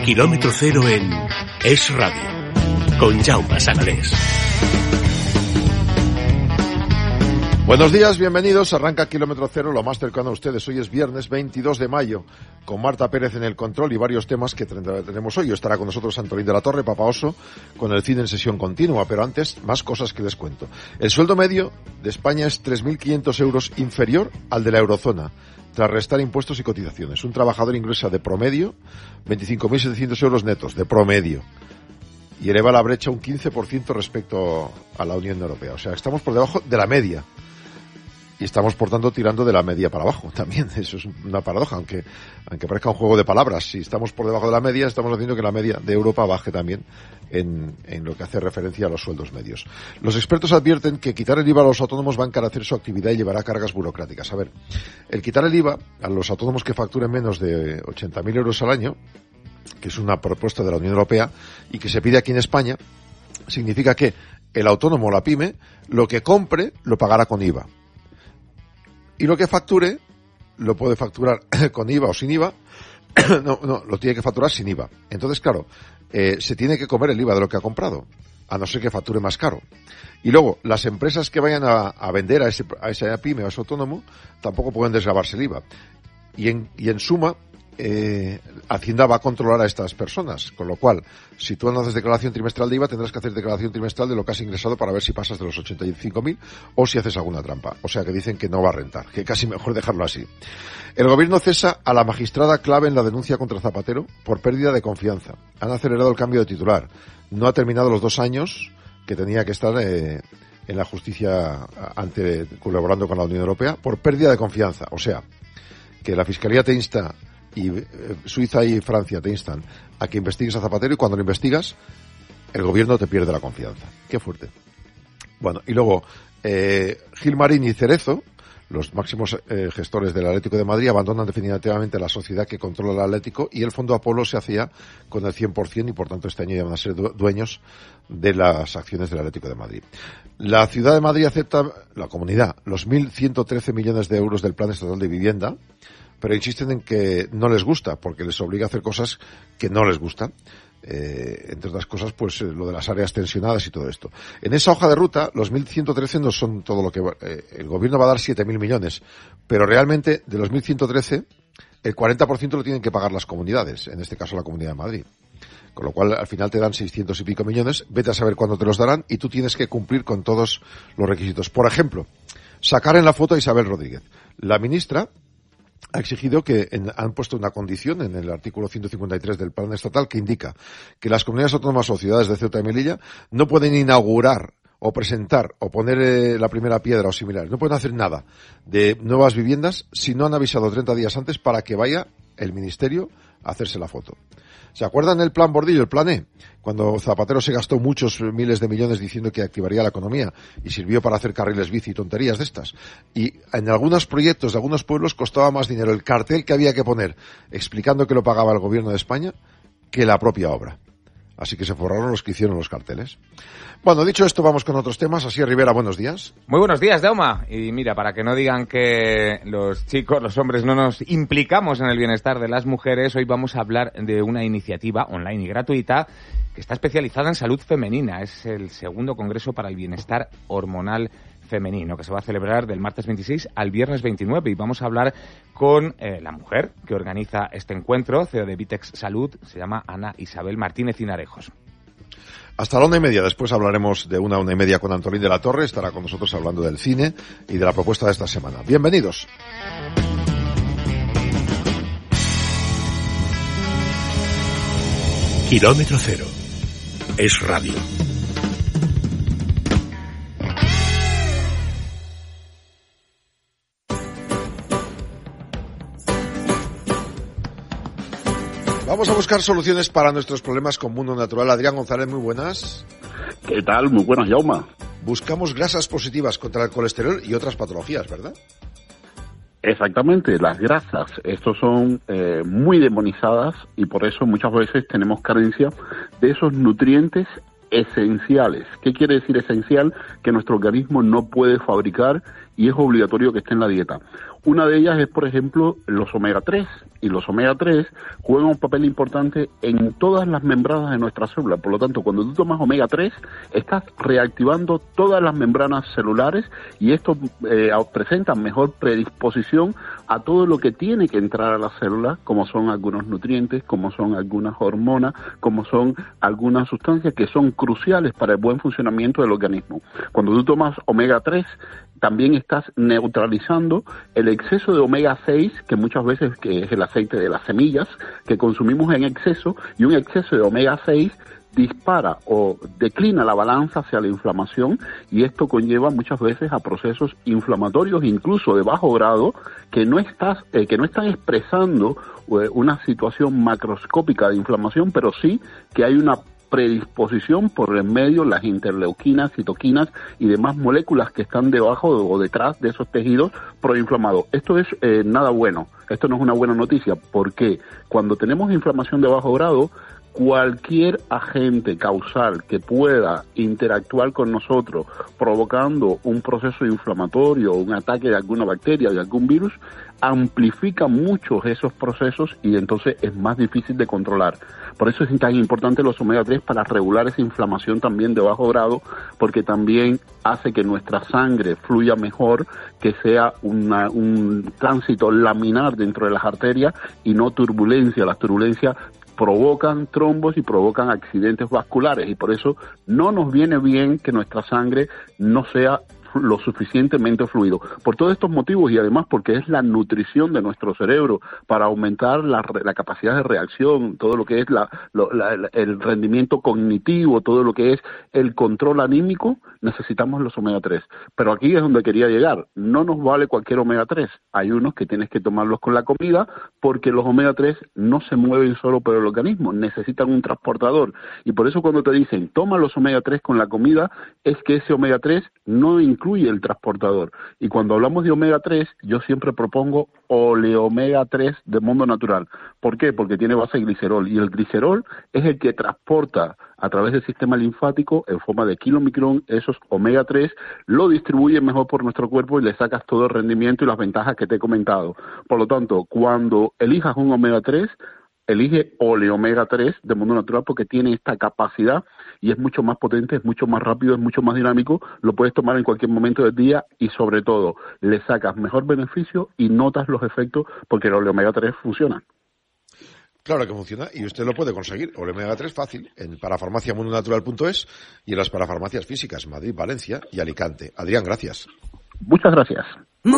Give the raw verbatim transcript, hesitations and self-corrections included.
Kilómetro Cero en Es Radio, con Jaume Sagalés. Buenos días, bienvenidos. Arranca Kilómetro Cero, lo más cercano a ustedes. Hoy es viernes veintidós de mayo, con Marta Pérez en el control y varios temas que tenemos hoy. Estará con nosotros Antolín de la Torre, Papa Oso, con el cine en sesión continua. Pero antes, más cosas que les cuento. El sueldo medio de España es tres mil quinientos euros inferior al de la eurozona, tras restar impuestos y cotizaciones. Un trabajador ingresa de promedio veinticinco mil setecientos euros netos, de promedio, y eleva la brecha un quince por ciento respecto a la Unión Europea. O sea, estamos por debajo de la media. Y estamos, por tanto, tirando de la media para abajo también. Eso es una paradoja, aunque aunque parezca un juego de palabras. Si estamos por debajo de la media, estamos haciendo que la media de Europa baje también en, en lo que hace referencia a los sueldos medios. Los expertos advierten que quitar el I V A a los autónomos va a encarecer su actividad y llevará cargas burocráticas. A ver, el quitar el I V A a los autónomos que facturen menos de ochenta mil euros al año, que es una propuesta de la Unión Europea y que se pide aquí en España, significa que el autónomo o la pyme, lo que compre, lo pagará con I V A. Y lo que facture, lo puede facturar con I V A o sin I V A. No, no, lo tiene que facturar sin I V A. Entonces, claro, eh, se tiene que comer el I V A de lo que ha comprado, a no ser que facture más caro. Y luego, las empresas que vayan a, a vender a ese, a ese pyme o a ese autónomo, tampoco pueden desgravarse el I V A. Y en, y en suma, eh, Hacienda va a controlar a estas personas, con lo cual, si tú no haces declaración trimestral de I V A, tendrás que hacer declaración trimestral de lo que has ingresado para ver si pasas de los ochenta y cinco mil o si haces alguna trampa. O sea que dicen que no va a rentar, que casi mejor dejarlo así. El gobierno cesa a la magistrada clave en la denuncia contra Zapatero por pérdida de confianza. Han acelerado el cambio de titular. No ha terminado los dos años que tenía que estar eh, en la justicia ante, colaborando con la Unión Europea por pérdida de confianza. O sea, que la Fiscalía te insta y eh, Suiza y Francia te instan a que investigues a Zapatero, y cuando lo investigas, el gobierno te pierde la confianza. Qué fuerte. Bueno, y luego, eh, Gilmarín y Cerezo, los máximos eh, gestores del Atlético de Madrid, abandonan definitivamente la sociedad que controla el Atlético, y el Fondo Apolo se hacía con el cien por ciento, y por tanto este año ya van a ser dueños de las acciones del Atlético de Madrid. La Ciudad de Madrid acepta, la comunidad, los mil ciento trece millones de euros del Plan Estatal de Vivienda, pero insisten en que no les gusta, porque les obliga a hacer cosas que no les gustan. Eh, entre otras cosas, pues eh, lo de las áreas tensionadas y todo esto. En esa hoja de ruta, los mil ciento trece no son todo lo que va, eh, el gobierno va a dar siete mil millones, pero realmente de los mil ciento trece, el cuarenta por ciento lo tienen que pagar las comunidades, en este caso la Comunidad de Madrid. Con lo cual, al final te dan seiscientos y pico millones, vete a saber cuándo te los darán, y tú tienes que cumplir con todos los requisitos. Por ejemplo, sacar en la foto a Isabel Rodríguez. La ministra ha exigido que en, han puesto una condición en el artículo ciento cincuenta y tres del Plan Estatal que indica que las comunidades autónomas o ciudades de Ceuta y Melilla no pueden inaugurar o presentar o poner eh, la primera piedra o similares, no pueden hacer nada de nuevas viviendas si no han avisado treinta días antes para que vaya el Ministerio a hacerse la foto. ¿Se acuerdan el plan Bordillo, el plan E? Cuando Zapatero se gastó muchos miles de millones diciendo que activaría la economía y sirvió para hacer carriles bici y tonterías de estas. Y en algunos proyectos de algunos pueblos costaba más dinero el cartel que había que poner explicando que lo pagaba el gobierno de España que la propia obra. Así que se forraron los que hicieron los carteles. Bueno, dicho esto, vamos con otros temas. Así, Rivera, buenos días. Muy buenos días, Dauma. Y mira, para que no digan que los chicos, los hombres, no nos implicamos en el bienestar de las mujeres, hoy vamos a hablar de una iniciativa online y gratuita que está especializada en salud femenina. Es el segundo Congreso para el Bienestar Hormonal Femenino, que se va a celebrar del martes veintiséis al viernes veintinueve, y vamos a hablar con eh, la mujer que organiza este encuentro, C E O de Vitex Salud, se llama Ana Isabel Martínez Hinarejos. Hasta la una y media, después hablaremos de una una y media con Antolín de la Torre, estará con nosotros hablando del cine y de la propuesta de esta semana. Bienvenidos. Kilómetro Cero. Es radio. Vamos a buscar soluciones para nuestros problemas con Mundo Natural. Adrián González, muy buenas. ¿Qué tal? Muy buenas, Jaume. Buscamos grasas positivas contra el colesterol y otras patologías, ¿verdad? Exactamente, las grasas. Estos son eh, muy demonizadas y por eso muchas veces tenemos carencia de esos nutrientes esenciales. ¿Qué quiere decir esencial? Que nuestro organismo no puede fabricar y es obligatorio que esté en la dieta. Una de ellas es, por ejemplo, los omega tres, y los omega tres juegan un papel importante en todas las membranas de nuestra célula. Por lo tanto, cuando tú tomas omega tres, estás reactivando todas las membranas celulares y esto eh, presenta mejor predisposición a todo lo que tiene que entrar a la célula, como son algunos nutrientes, como son algunas hormonas, como son algunas sustancias que son cruciales para el buen funcionamiento del organismo. Cuando tú tomas omega tres, también estás neutralizando el exceso de omega seis, que muchas veces que es el aceite de las semillas, que consumimos en exceso, y un exceso de omega seis dispara o declina la balanza hacia la inflamación, y esto conlleva muchas veces a procesos inflamatorios, incluso de bajo grado, que no estás, eh, que no están expresando eh, una situación macroscópica de inflamación, pero sí que hay una predisposición por el medio, las interleuquinas, citoquinas y demás moléculas que están debajo o detrás de esos tejidos proinflamados. Esto es eh, nada bueno, esto no es una buena noticia, porque cuando tenemos inflamación de bajo grado, cualquier agente causal que pueda interactuar con nosotros provocando un proceso inflamatorio, un ataque de alguna bacteria, de algún virus, amplifica mucho esos procesos y entonces es más difícil de controlar. Por eso es tan importante los omega tres para regular esa inflamación también de bajo grado, porque también hace que nuestra sangre fluya mejor, que sea una, un tránsito laminar dentro de las arterias y no turbulencia. Las turbulencias provocan trombos y provocan accidentes vasculares, y por eso no nos viene bien que nuestra sangre no sea lo suficientemente fluido. Por todos estos motivos, y además porque es la nutrición de nuestro cerebro para aumentar la, la capacidad de reacción, todo lo que es la, lo, la, el rendimiento cognitivo, todo lo que es el control anímico, necesitamos los omega tres. Pero aquí es donde quería llegar. No nos vale cualquier omega tres. Hay unos que tienes que tomarlos con la comida, porque los omega tres no se mueven solo por el organismo, necesitan un transportador. Y por eso cuando te dicen, toma los omega tres con la comida, es que ese omega tres no incluye el transportador. Y cuando hablamos de omega tres, yo siempre propongo oleomega tres de mundo natural. ¿Por qué? Porque tiene base de glicerol, y el glicerol es el que transporta a través del sistema linfático en forma de kilomicrón esos omega tres, lo distribuye mejor por nuestro cuerpo y le sacas todo el rendimiento y las ventajas que te he comentado. Por lo tanto, cuando elijas un omega tres, elige oleomega tres de mundo natural, porque tiene esta capacidad y es mucho más potente, es mucho más rápido, es mucho más dinámico, lo puedes tomar en cualquier momento del día y sobre todo le sacas mejor beneficio y notas los efectos, porque el oleomega tres funciona. Claro que funciona, y usted lo puede conseguir, oleomega tres fácil, en parafarmacia mundo natural punto es y en las parafarmacias físicas Madrid, Valencia y Alicante. Adrián, gracias. Muchas gracias.